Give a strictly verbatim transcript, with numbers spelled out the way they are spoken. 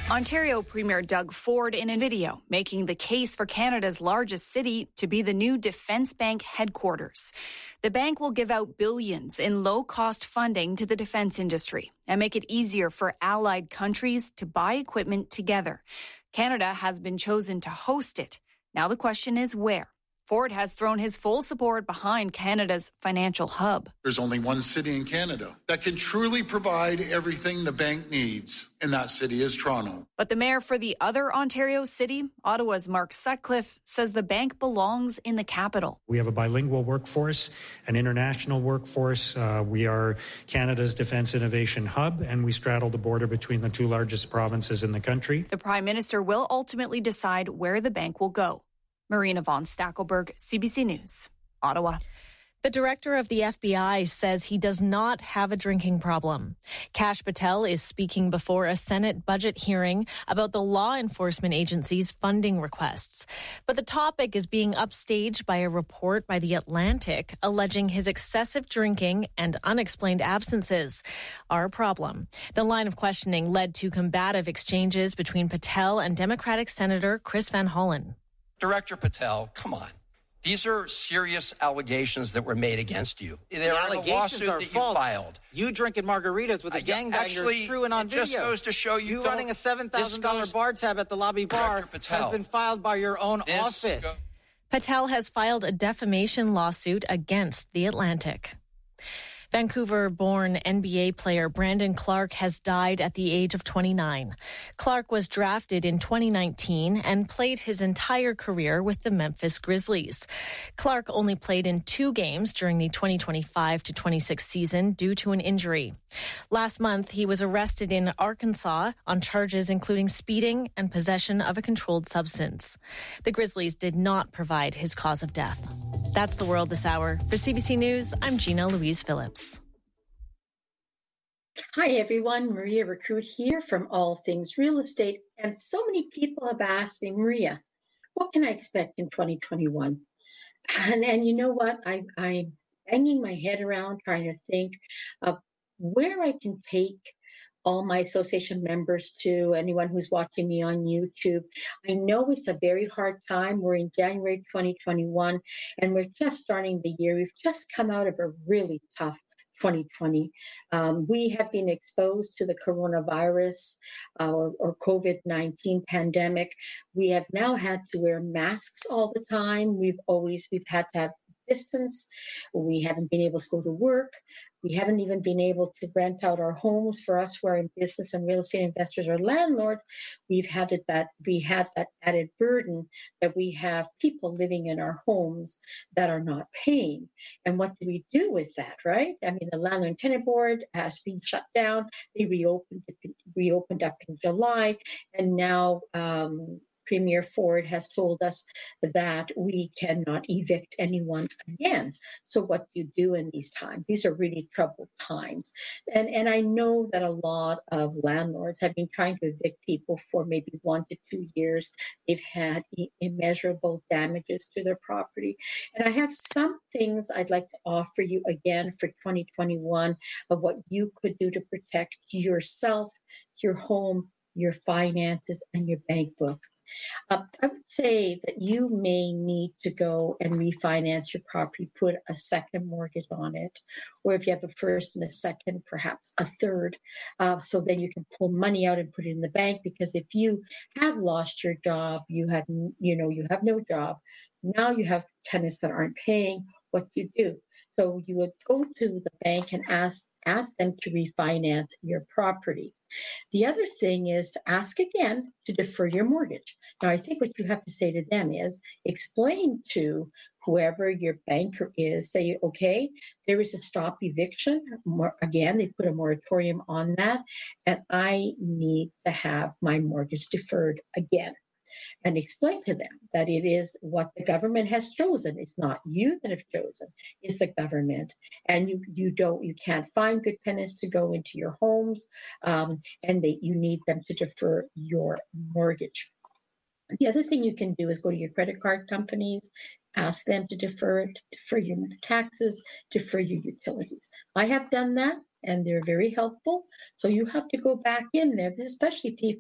Ontario Premier Doug Ford in a video making the case for Canada's largest city to be the new Defence Bank headquarters. The bank will give out billions in low-cost funding to the defence industry and make it easier for allied countries to buy equipment together. Canada has been chosen to host it. Now the question is where? Ford has thrown his full support behind Canada's financial hub. There's only one city in Canada that can truly provide everything the bank needs, and that city is Toronto. But the mayor for the other Ontario city, Ottawa's Mark Sutcliffe, says the bank belongs in the capital. We have a bilingual workforce, an international workforce. Uh, we are Canada's defence innovation hub, and we straddle the border between the two largest provinces in the country. The Prime Minister will ultimately decide where the bank will go. Marina von Stackelberg, C B C News, Ottawa. The director of the F B I says he does not have a drinking problem. Kash Patel is speaking before a Senate budget hearing about the law enforcement agency's funding requests. But the topic is being upstaged by a report by The Atlantic alleging his excessive drinking and unexplained absences are a problem. The line of questioning led to combative exchanges between Patel and Democratic Senator Chris Van Hollen. Director Patel, come on. These are serious allegations that were made against you. They're the in a lawsuit are that false. you filed. You drinking margaritas with a Uh, gangbanger actually, is true and on it video. just goes to show you You don't- running a seven thousand dollars bar tab at the lobby bar Director Patel, has been filed by your own this office. Go- Patel has filed a defamation lawsuit against The Atlantic. Vancouver-born N B A player Brandon Clark has died at the age of twenty-nine. Clark was drafted in twenty nineteen and played his entire career with the Memphis Grizzlies. Clark only played in two games during the twenty twenty-five to twenty-six season due to an injury. Last month, he was arrested in Arkansas on charges including speeding and possession of a controlled substance. The Grizzlies did not provide his cause of death. That's the world this hour. For C B C News, I'm Gina Louise Phillips. Hi, everyone. Maria Recruit here from All Things Real Estate. And so many people have asked me, Maria, what can I expect in twenty twenty-one? And, and you know what? I, I'm banging my head around trying to think of where I can take all my association members to, anyone who's watching me on YouTube. I know it's a very hard time. We're in January twenty twenty-one, and we're just starting the year. We've just come out of a really tough twenty twenty. Um, we have been exposed to the coronavirus uh, or, or COVID nineteen pandemic. We have now had to wear masks all the time. We've always, we've had to have distance. We haven't been able to go to work. We haven't even been able to rent out our homes. For us who are in business and real estate investors or landlords, we've had it that we had that added burden that we have people living in our homes that are not paying. And what do we do with that, right? I mean, the landlord and tenant board has been shut down. They reopened reopened up in July, and now um, Premier Ford has told us that we cannot evict anyone again. So what do you do in these times? These are really troubled times. And, and I know that a lot of landlords have been trying to evict people for maybe one to two years. They've had immeasurable damages to their property. And I have some things I'd like to offer you again for twenty twenty-one of what you could do to protect yourself, your home, your finances, and your bank book. Uh, I would say that you may need to go and refinance your property, put a second mortgage on it, or if you have a first and a second, perhaps a third, uh, so then you can pull money out and put it in the bank. Because if you have lost your job, you have, you know, you have no job, now you have tenants that aren't paying, what do you do? So you would go to the bank and ask ask them to refinance your property. The other thing is to ask again to defer your mortgage. Now, I think what you have to say to them is explain to whoever your banker is, say, okay, there is a stop eviction. More, again, they put a moratorium on that, and I need to have my mortgage deferred again. And explain to them that it is what the government has chosen. It's not you that have chosen, it's the government. And you you don't you can't find good tenants to go into your homes, um, and that you need them to defer your mortgage. The other thing you can do is go to your credit card companies, ask them to defer it, defer your taxes, defer your utilities. I have done that, and they're very helpful. So you have to go back in there, especially people